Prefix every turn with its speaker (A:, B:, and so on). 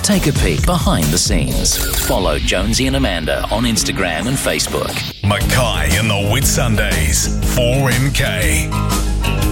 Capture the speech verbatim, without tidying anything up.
A: Take a peek behind the scenes. Follow Jonesy and Amanda on Instagram and Facebook.
B: Mackay and the Whitsundays, four M K.